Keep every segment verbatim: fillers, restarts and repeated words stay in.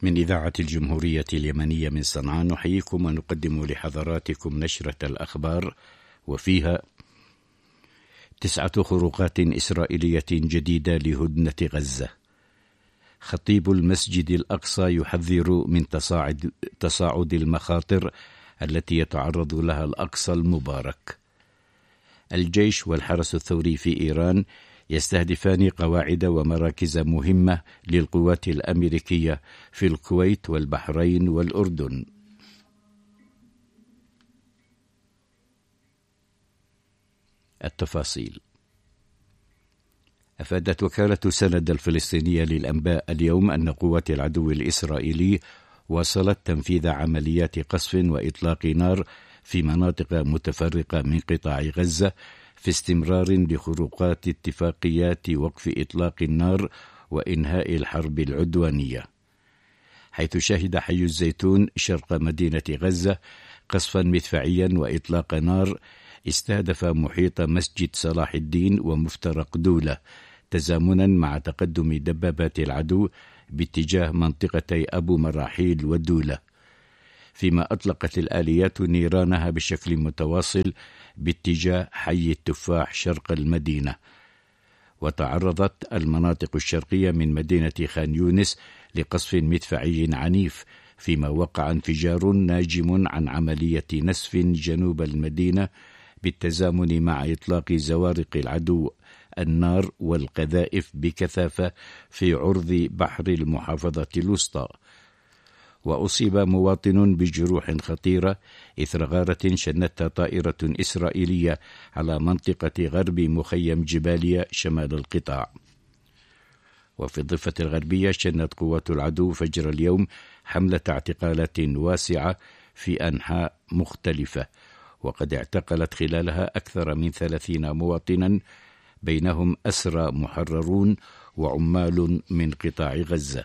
من إذاعة الجمهورية اليمنية من صنعاء نحييكم ونقدم لحضراتكم نشرة الأخبار، وفيها تسعة خروقات إسرائيلية جديدة لهدنة غزة. خطيب المسجد الأقصى يحذر من تصاعد, تصاعد المخاطر التي يتعرض لها الأقصى المبارك. الجيش والحرس الثوري في إيران يستهدفان قواعد ومراكز مهمة للقوات الأمريكية في الكويت والبحرين والأردن. التفاصيل. أفادت وكالة سند الفلسطينية للأنباء اليوم أن قوات العدو الإسرائيلي واصلت تنفيذ عمليات قصف وإطلاق نار في مناطق متفرقة من قطاع غزة في استمرار لخروقات اتفاقيات وقف إطلاق النار وإنهاء الحرب العدوانية، حيث شهد حي الزيتون شرق مدينة غزة قصفا مدفعيا وإطلاق نار استهدف محيط مسجد صلاح الدين ومفترق دولة، تزامنا مع تقدم دبابات العدو باتجاه منطقتي أبو مراحيل ودولة، فيما أطلقت الآليات نيرانها بشكل متواصل باتجاه حي التفاح شرق المدينة. وتعرضت المناطق الشرقية من مدينة خان يونس لقصف مدفعي عنيف، فيما وقع انفجار ناجم عن عملية نسف جنوب المدينة بالتزامن مع إطلاق زوارق العدو النار والقذائف بكثافة في عرض بحر المحافظة الوسطى. وأصيب مواطن بجروح خطيرة إثر غارة شنتها طائرة إسرائيلية على منطقة غرب مخيم جباليا شمال القطاع. وفي الضفة الغربية شنت قوات العدو فجر اليوم حملة اعتقالات واسعة في أنحاء مختلفة، وقد اعتقلت خلالها أكثر من ثلاثين مواطنا، بينهم أسرى محررون وعمال من قطاع غزة.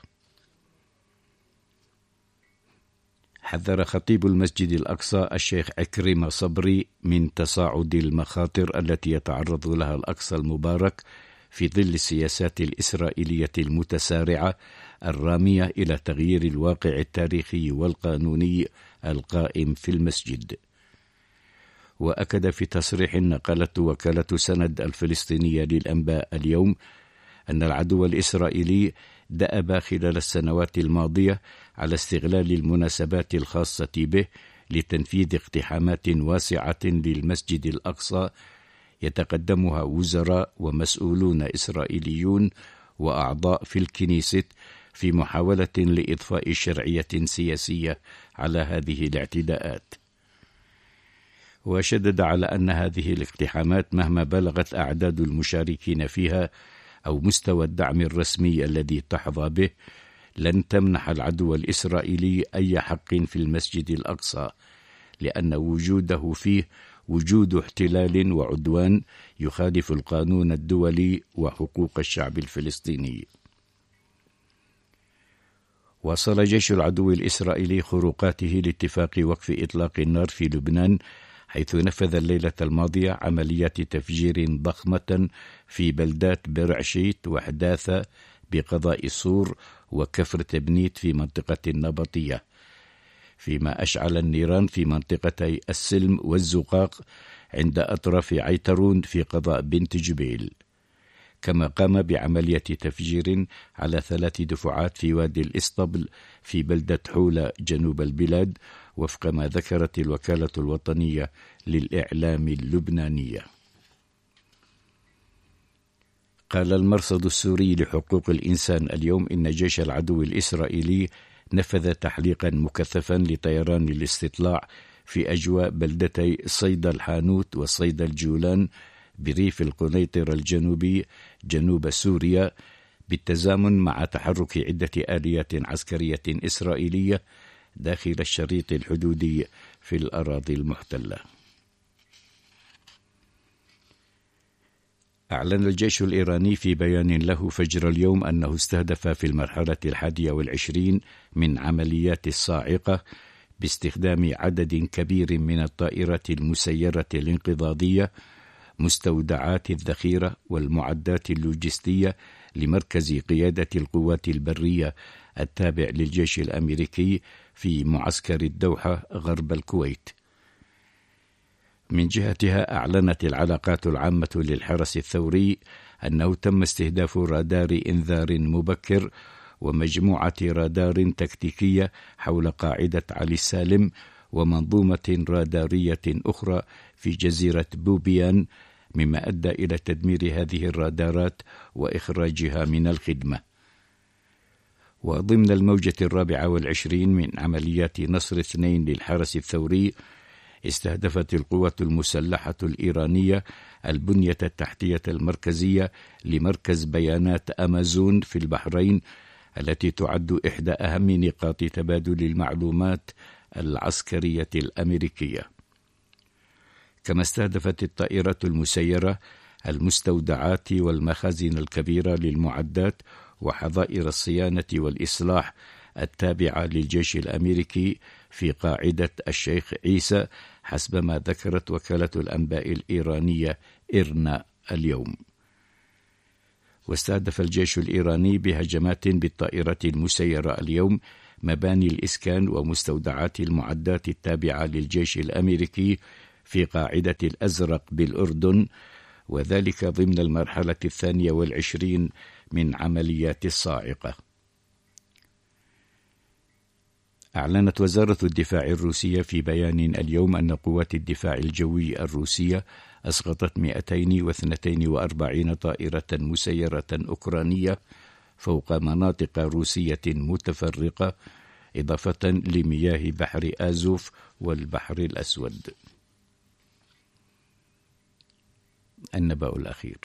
حذر خطيب المسجد الأقصى الشيخ عكرمة صبري من تصاعد المخاطر التي يتعرض لها الأقصى المبارك في ظل السياسات الإسرائيلية المتسارعة الرامية إلى تغيير الواقع التاريخي والقانوني القائم في المسجد. وأكد في تصريح نقلته وكالة سند الفلسطينية للأنباء اليوم أن العدو الإسرائيلي دأب خلال السنوات الماضية على استغلال المناسبات الخاصة به لتنفيذ اقتحامات واسعة للمسجد الأقصى يتقدمها وزراء ومسؤولون إسرائيليون وأعضاء في الكنيست في محاولة لإضفاء شرعية سياسية على هذه الاعتداءات. وشدد على أن هذه الاقتحامات مهما بلغت أعداد المشاركين فيها أو مستوى الدعم الرسمي الذي تحظى به، لن تمنح العدو الإسرائيلي أي حق في المسجد الأقصى، لأن وجوده فيه وجود احتلال وعدوان يخالف القانون الدولي وحقوق الشعب الفلسطيني. واصل جيش العدو الإسرائيلي خروقاته لاتفاق وقف إطلاق النار في لبنان، حيث نفذ الليلة الماضية عمليات تفجير ضخمة في بلدات برعشيت وحداثة بقضاء صور وكفر تبنيت في منطقة النبطية، فيما أشعل النيران في منطقتي السلم والزقاق عند أطراف عيترون في قضاء بنت جبيل. كما قام بعملية تفجير على ثلاث دفعات في وادي الإسطبل في بلدة حولة جنوب البلاد، وفق ما ذكرت الوكالة الوطنية للإعلام اللبنانية. قال المرصد السوري لحقوق الإنسان اليوم إن جيش العدو الإسرائيلي نفذ تحليقا مكثفا لطيران الاستطلاع في أجواء بلدتي صيدا الحانوت وصيدا الجولان بريف القنيطرة الجنوبي جنوب سوريا، بالتزامن مع تحرك عدة آليات عسكرية إسرائيلية داخل الشريط الحدودي في الأراضي المحتلة. أعلن الجيش الإيراني في بيان له فجر اليوم أنه استهدف في المرحلة الحادية والعشرين من عمليات الصاعقة باستخدام عدد كبير من الطائرات المسيرة الانقضاضية مستودعات الذخيرة والمعدات اللوجستية لمركز قيادة القوات البرية التابع للجيش الأمريكي في معسكر الدوحة غرب الكويت. من جهتها أعلنت العلاقات العامة للحرس الثوري أنه تم استهداف رادار إنذار مبكر ومجموعة رادار تكتيكية حول قاعدة علي السالم ومنظومة رادارية أخرى في جزيرة بوبيان، مما أدى إلى تدمير هذه الرادارات وإخراجها من الخدمة. وضمن الموجة الرابعة والعشرين من عمليات نصر اثنين للحرس الثوري، استهدفت القوات المسلحة الإيرانية البنية التحتية المركزية لمركز بيانات أمازون في البحرين، التي تعد إحدى أهم نقاط تبادل المعلومات العسكرية الأمريكية. كما استهدفت الطائرات المسيرة المستودعات والمخازن الكبيرة للمعدات وحظائر الصيانة والإصلاح التابعة للجيش الأمريكي في قاعدة الشيخ عيسى، حسب ما ذكرت وكالة الأنباء الإيرانية إيرنا اليوم. واستهدف الجيش الإيراني بهجمات بالطائرة المسيرة اليوم مباني الإسكان ومستودعات المعدات التابعة للجيش الأمريكي في قاعدة الأزرق بالأردن، وذلك ضمن المرحلة الثانية والعشرين من عمليات الصاعقة. أعلنت وزارة الدفاع الروسية في بيان اليوم أن قوات الدفاع الجوي الروسية أسقطت مئتين واثنين وأربعين طائرة مسيرة أوكرانية فوق مناطق روسية متفرقة، إضافة لمياه بحر آزوف والبحر الأسود. النبأ الأخير.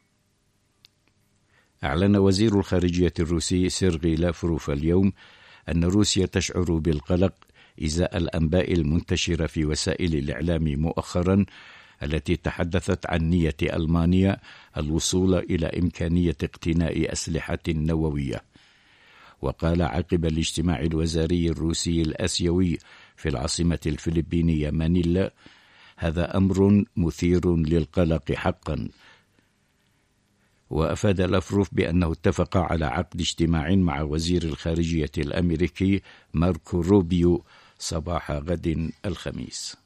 أعلن وزير الخارجية الروسي سيرغي لافروف اليوم أن روسيا تشعر بالقلق إزاء الأنباء المنتشرة في وسائل الإعلام مؤخرا التي تحدثت عن نية ألمانيا الوصول إلى إمكانية اقتناء أسلحة نووية. وقال عقب الاجتماع الوزاري الروسي الآسيوي في العاصمة الفلبينية مانيلا: هذا أمر مثير للقلق حقا. وأفاد لافروف بأنه اتفق على عقد اجتماع مع وزير الخارجية الأمريكي ماركو روبيو صباح غد الخميس.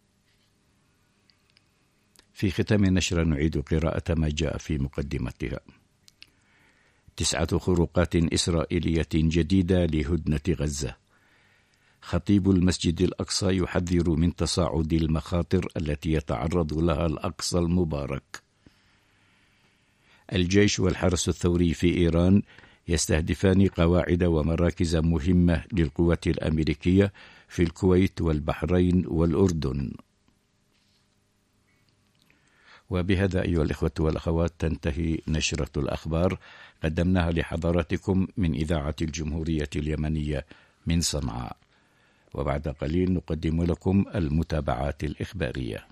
في ختام النشرة نعيد قراءة ما جاء في مقدمتها. تسعة خروقات إسرائيلية جديدة لهدنة غزة. خطيب المسجد الأقصى يحذر من تصاعد المخاطر التي يتعرض لها الأقصى المبارك. الجيش والحرس الثوري في إيران يستهدفان قواعد ومراكز مهمة للقوات الأمريكية في الكويت والبحرين والأردن. وبهذا أيها الإخوة والأخوات تنتهي نشرة الأخبار، قدمناها لحضراتكم من إذاعة الجمهورية اليمنية من صنعاء. وبعد قليل نقدم لكم المتابعات الإخبارية.